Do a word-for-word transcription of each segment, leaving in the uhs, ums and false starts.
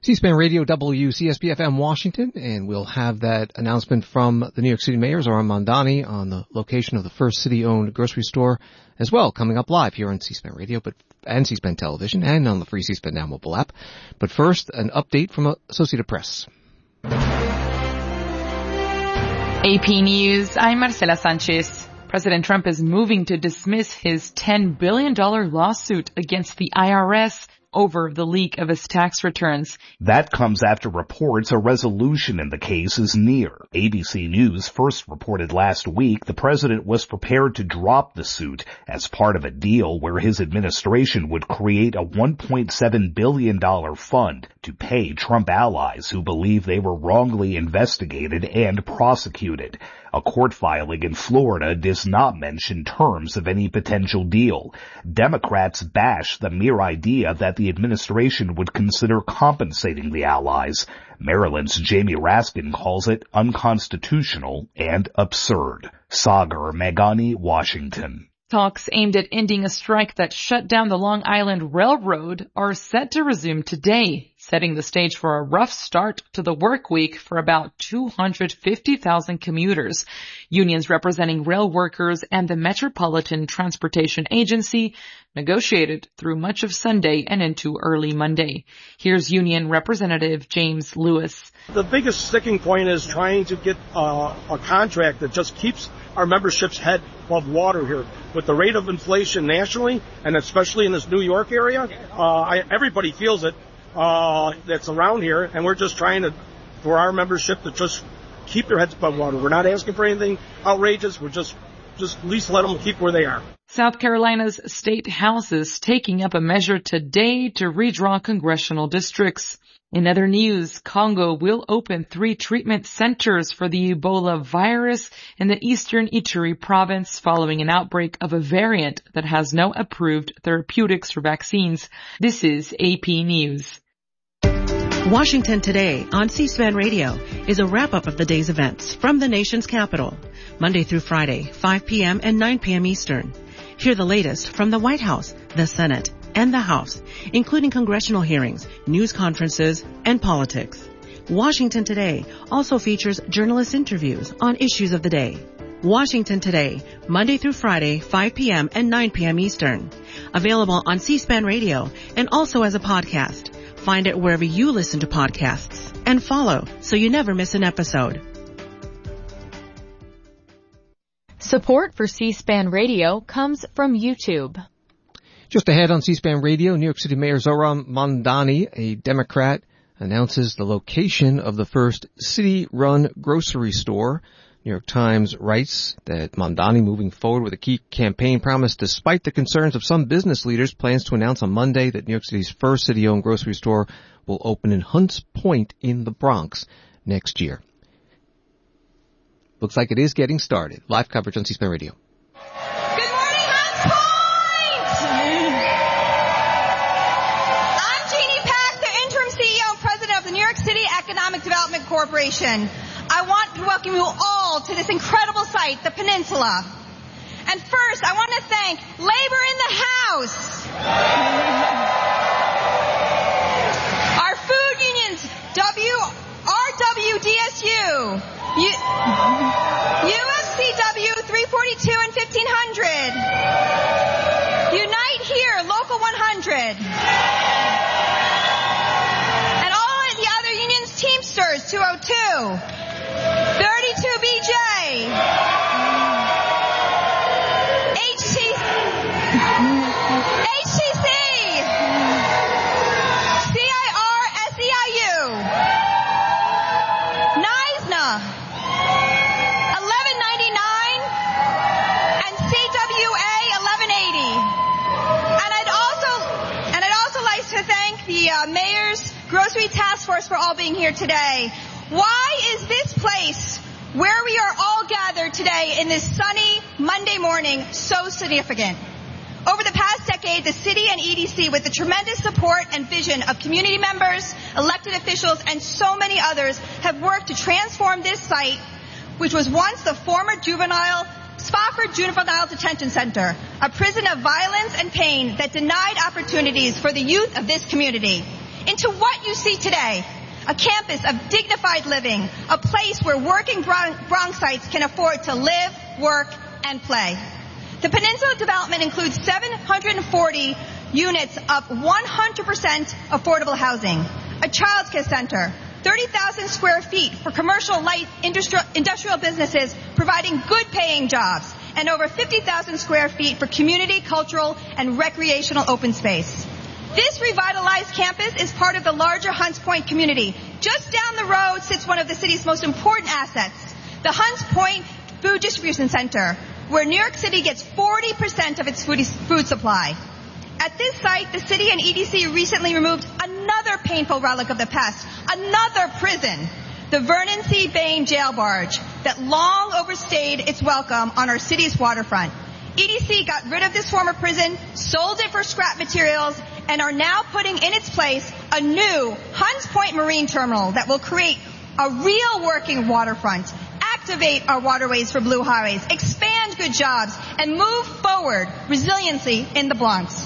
C-SPAN Radio, W C S B F M Washington, and we'll have that announcement from the New York City Mayor, Zohran Mamdani, on the location of the first city-owned grocery store as well, coming up live here on C-SPAN Radio but and C-SPAN Television and on the free C-SPAN Now mobile app. But first, an update from Associated Press. A P News, I'm Marcela Sanchez. President Trump is moving to dismiss his ten billion dollars lawsuit against the I R S over the leak of his tax returns. That comes after reports a resolution in the case is near. A B C News first reported last week the president was prepared to drop the suit as part of a deal where his administration would create a one point seven billion dollars fund to pay Trump allies who believe they were wrongly investigated and prosecuted. A court filing in Florida does not mention terms of any potential deal. Democrats bash the mere idea that the administration would consider compensating the allies. Maryland's Jamie Raskin calls it unconstitutional and absurd. Sagar Meghani, Washington. Talks aimed at ending a strike that shut down the Long Island Railroad are set to resume today, setting the stage for a rough start to the work week for about two hundred fifty thousand commuters. Unions representing rail workers and the Metropolitan Transportation Agency negotiated through much of Sunday and into early Monday. Here's Union Representative James Lewis. The biggest sticking point is trying to get uh, a contract that just keeps our membership's head above water here. With the rate of inflation nationally, and especially in this New York area, uh, I, everybody feels it uh, that's around here, and we're just trying to, for our membership to just keep their heads above water. We're not asking for anything outrageous. We're just, just at least let them keep where they are. South Carolina's state house is taking up a measure today to redraw congressional districts. In other news, Congo will open three treatment centers for the Ebola virus in the eastern Ituri province following an outbreak of a variant that has no approved therapeutics for vaccines. This is A P News. Washington Today on C-SPAN Radio is a wrap-up of the day's events from the nation's capital, Monday through Friday, five p.m. and nine p.m. Eastern. Hear the latest from the White House, the Senate, and the House, including congressional hearings, news conferences, and politics. Washington Today also features journalist interviews on issues of the day. Washington Today, Monday through Friday, five p.m. and nine p.m. Eastern. Available on C-SPAN Radio and also as a podcast. Find it wherever you listen to podcasts. And follow so you never miss an episode. Support for C-SPAN Radio comes from YouTube. Just ahead on C-SPAN Radio, New York City Mayor Zohran Mamdani, a Democrat, announces the location of the first city-run grocery store. New York Times writes that Mamdani, moving forward with a key campaign promise despite the concerns of some business leaders, plans to announce on Monday that New York City's first city-owned grocery store will open in Hunts Point in the Bronx next year. Looks like it is getting started. Live coverage on C-SPAN Radio. Economic Development Corporation. I want to welcome you all to this incredible site, the Peninsula. And first, I want to thank Labor in the House. Our food unions, W, R W D S U, U, U F C W three forty-two and fifteen hundred, Unite Here, Local one hundred, Teamsters two oh two, thirty-two B J, H T C, H T C, C I R S E I U, N I S N A, eleven ninety-nine, and C W A eleven eighty. And I'd also, and I'd also like to thank the uh, mayor's Grocery Task Force for all being here today. Why is this place where we are all gathered today in this sunny Monday morning so significant? Over the past decade, the city and E D C, with the tremendous support and vision of community members, elected officials, and so many others, have worked to transform this site, which was once the former juvenile Spofford Juvenile Detention Center, a prison of violence and pain that denied opportunities for the youth of this community. into what you see today. A campus of dignified living, a place where working Bron- Bronxites can afford to live, work, and play. The Peninsula development includes seven hundred forty units of one hundred percent affordable housing, a childcare center, thirty thousand square feet for commercial light industri- industrial businesses providing good paying jobs, and over fifty thousand square feet for community, cultural, and recreational open space. This revitalized campus is part of the larger Hunts Point community. Just down the road sits one of the city's most important assets, the Hunts Point Food Distribution Center, where New York City gets forty percent of its food, food supply. At this site, the city and E D C recently removed another painful relic of the past, another prison, the Vernon C. Bain jail barge that long overstayed its welcome on our city's waterfront. E D C got rid of this former prison, sold it for scrap materials, and are now putting in its place a new Hunts Point Marine Terminal that will create a real working waterfront, activate our waterways for blue highways, expand good jobs, and move forward resiliently in the Bronx.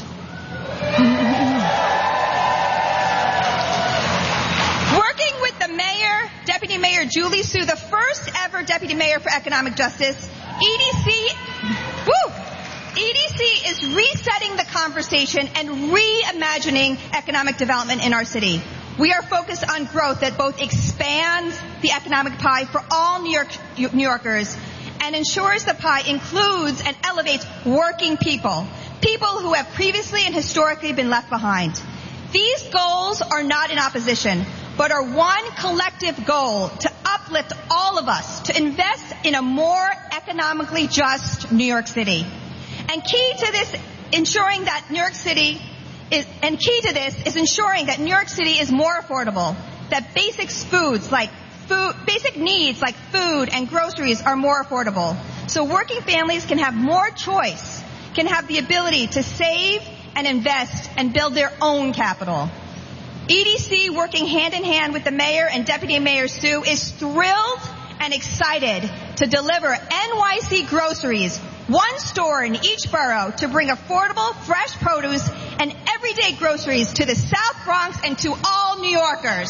Working with the mayor, Deputy Mayor Julie Su, the first ever Deputy Mayor for Economic Justice, E D C, woo, E D C is resetting the conversation and reimagining economic development in our city. We are focused on growth that both expands the economic pie for all New York, New Yorkers and ensures the pie includes and elevates working people, people who have previously and historically been left behind. These goals are not in opposition, but are one collective goal to uplift all of us, to invest in a more economically just New York City. And key to this, ensuring that New York City is, and key to this is ensuring that New York City is more affordable, that basic foods like food, basic needs like food and groceries are more affordable, so working families can have more choice, can have the ability to save and invest and build their own capital. E D C, working hand in hand with the mayor and Deputy Mayor Su, is thrilled and excited to deliver N Y C groceries, one store in each borough, to bring affordable, fresh produce and everyday groceries to the South Bronx and to all New Yorkers.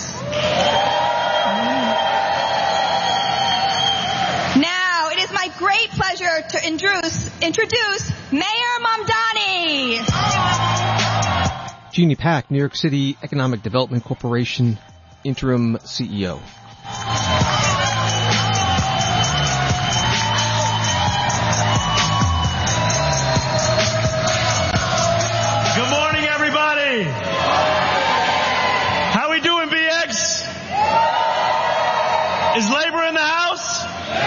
Now, it is my great pleasure to introduce, introduce Mayor Mamdani. Jeannie Pak, New York City Economic Development Corporation, Interim C E O. Good morning, everybody. How we doing, B X? Is labor in the house?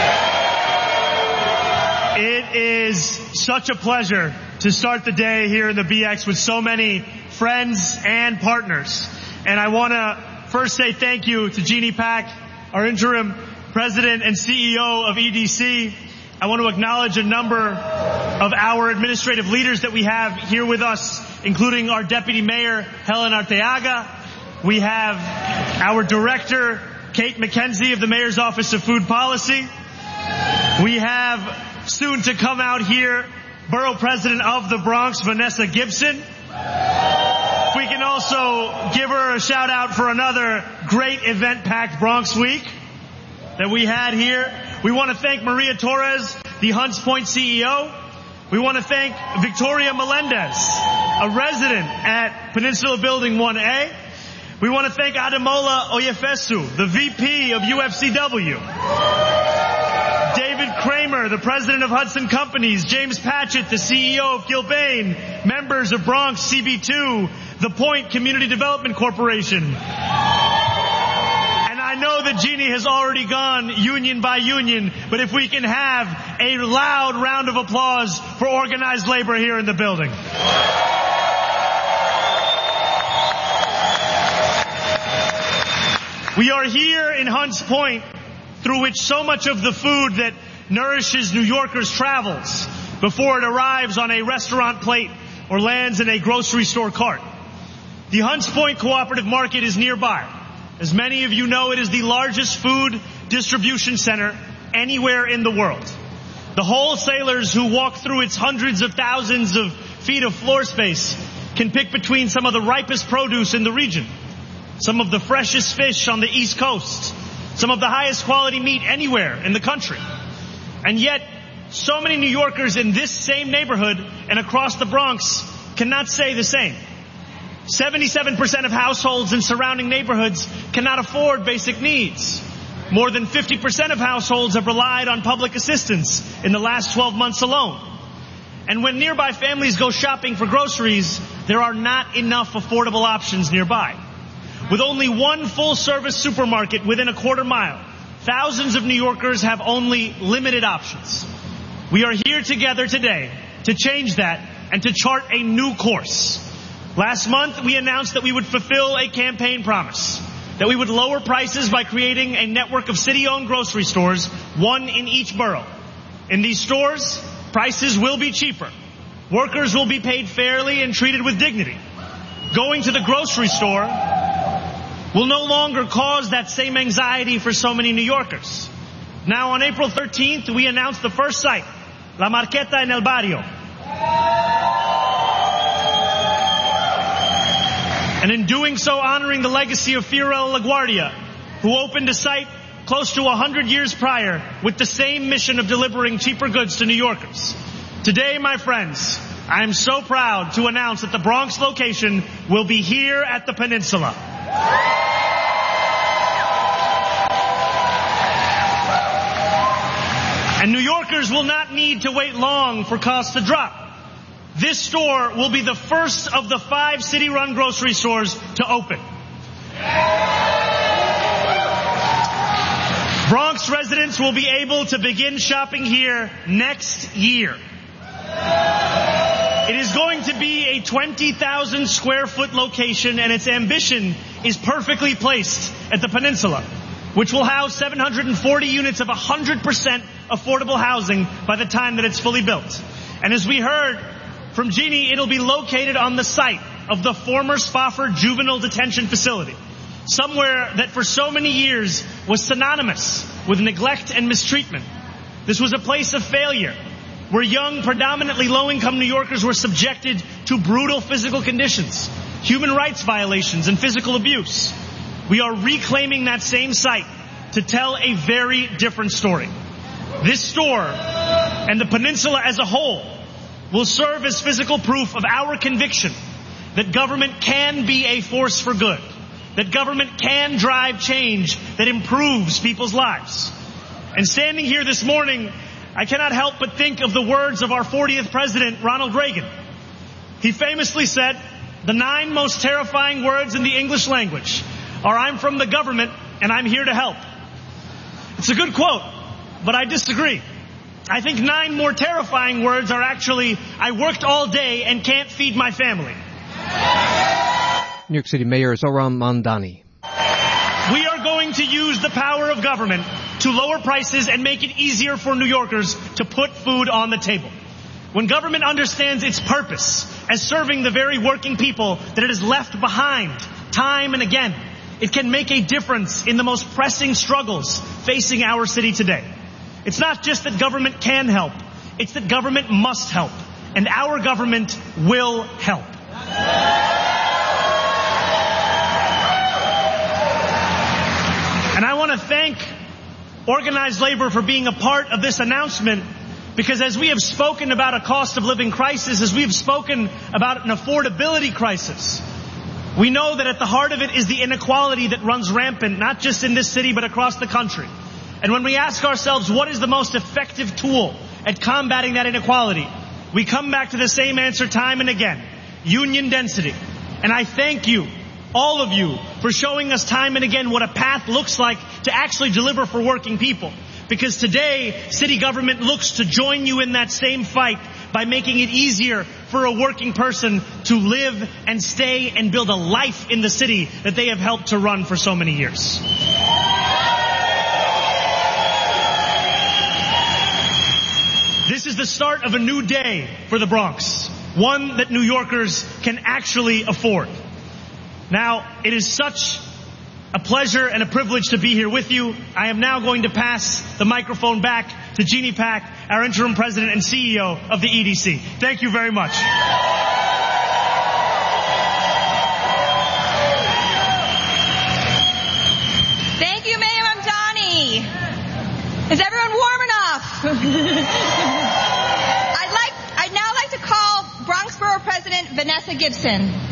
It is such a pleasure to start the day here in the B X with so many friends and partners. And I want to first say thank you to Jeannie Pak, our interim president and C E O of E D C. I want to acknowledge a number of our administrative leaders that we have here with us, including our deputy mayor, Helen Arteaga. We have our director, Kate McKenzie of the Mayor's Office of Food Policy. We have soon to come out here, Borough President of the Bronx, Vanessa Gibson. We can also give her a shout out for another great event-packed Bronx week that we had here. We want to thank Maria Torres, the Hunts Point C E O. We want to thank Victoria Melendez, a resident at Peninsula Building one A. We want to thank Ademola Oyefesu, the V P of U F C W. David Kramer, the president of Hudson Companies. James Patchett, the C E O of Gilbane. Members of Bronx C B two, The Point Community Development Corporation. I know that Jeannie has already gone union by union, but if we can have a loud round of applause for organized labor here in the building. We are here in Hunts Point, through which so much of the food that nourishes New Yorkers travels before it arrives on a restaurant plate or lands in a grocery store cart. The Hunts Point Cooperative Market is nearby. As many of you know, it is the largest food distribution center anywhere in the world. The wholesalers who walk through its hundreds of thousands of feet of floor space can pick between some of the ripest produce in the region. some of the freshest fish on the East Coast, some of the highest quality meat anywhere in the country. And yet, so many New Yorkers in this same neighborhood and across the Bronx cannot say the same. seventy-seven percent of households in surrounding neighborhoods cannot afford basic needs. More than fifty percent of households have relied on public assistance in the last twelve months alone. And when nearby families go shopping for groceries, there are not enough affordable options nearby. With only one full-service supermarket within a quarter mile, thousands of New Yorkers have only limited options. We are here together today to change that and to chart a new course. Last month, we announced that we would fulfill a campaign promise, that we would lower prices by creating a network of city-owned grocery stores, one in each borough. In these stores, prices will be cheaper. Workers will be paid fairly and treated with dignity. Going to the grocery store will no longer cause that same anxiety for so many New Yorkers. Now, on April thirteenth, we announced the first site, La Marqueta en el Barrio. And in doing so, honoring the legacy of Fiorella LaGuardia, who opened a site close to one hundred years prior with the same mission of delivering cheaper goods to New Yorkers. Today, my friends, I am so proud to announce that the Bronx location will be here at the Peninsula. And New Yorkers will not need to wait long for costs to drop. This store will be the first of the five city-run grocery stores to open. Bronx residents will be able to begin shopping here next year. It is going to be a twenty thousand square foot location, and its ambition is perfectly placed at the Peninsula, which will house seven hundred forty units of one hundred percent affordable housing by the time that it's fully built. And as we heard from Jeannie, it'll be located on the site of the former Spofford Juvenile Detention Facility, somewhere that for so many years was synonymous with neglect and mistreatment. This was a place of failure, where young, predominantly low-income New Yorkers were subjected to brutal physical conditions, human rights violations, and physical abuse. We are reclaiming that same site to tell a very different story. This store and the Peninsula as a whole will serve as physical proof of our conviction that government can be a force for good, that government can drive change that improves people's lives. And standing here this morning, I cannot help but think of the words of our fortieth president, Ronald Reagan. He famously said, "The nine most terrifying words in the English language are, 'I'm from the government and I'm here to help.'" It's a good quote, but I disagree. I think nine more terrifying words are actually, "I worked all day and can't feed my family." New York City Mayor Zohran Mamdani. We are going to use the power of government to lower prices and make it easier for New Yorkers to put food on the table. When government understands its purpose as serving the very working people that it has left behind time and again, it can make a difference in the most pressing struggles facing our city today. It's not just that government can help, it's that government must help, and our government will help. And I want to thank organized labor for being a part of this announcement, because as we have spoken about a cost of living crisis, as we have spoken about an affordability crisis, we know that at the heart of it is the inequality that runs rampant, not just in this city, but across the country. And when we ask ourselves what is the most effective tool at combating that inequality, we come back to the same answer time and again: union density. And I thank you, all of you, for showing us time and again what a path looks like to actually deliver for working people. Because today, city government looks to join you in that same fight by making it easier for a working person to live and stay and build a life in the city that they have helped to run for so many years. This is the start of a new day for the Bronx, one that New Yorkers can actually afford. Now, it is such a pleasure and a privilege to be here with you. I am now going to pass the microphone back to Jeannie Pak, our interim president and C E O of the E D C. Thank you very much. I'd like, I'd now like to call Bronx Borough President Vanessa Gibson.